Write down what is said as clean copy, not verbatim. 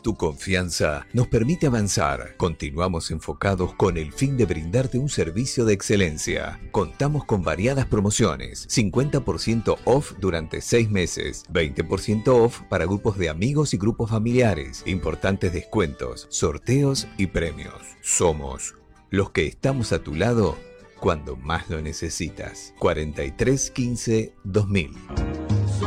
Tu confianza nos permite avanzar. Continuamos enfocados con el fin de brindarte un servicio de excelencia. Contamos con variadas promociones. 50% off durante 6 meses. 20% off para grupos de amigos y grupos familiares. Importantes descuentos, sorteos y premios. Somos los que estamos a tu lado cuando más lo necesitas. 43 15 2000.